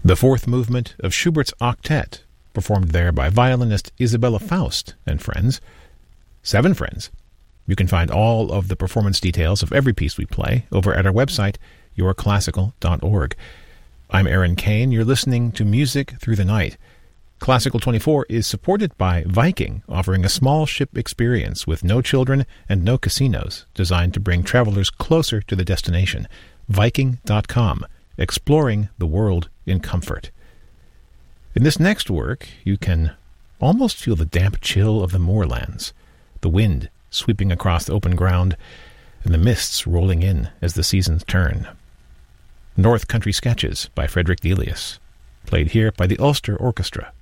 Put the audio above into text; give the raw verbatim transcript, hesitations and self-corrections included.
The fourth movement of Schubert's Octet, performed there by violinist Isabella Faust and friends. Seven friends. You can find all of the performance details of every piece we play over at our website, your classical dot org. I'm Aaron Kane. You're listening to Music Through the Night. Classical twenty-four is supported by Viking, offering a small ship experience with no children and no casinos, designed to bring travelers closer to the destination. Viking dot com, exploring the world in comfort. In this next work, you can almost feel the damp chill of the moorlands, the wind sweeping across the open ground, and the mists rolling in as the seasons turn. North Country Sketches by Frederick Delius, played here by the Ulster Orchestra.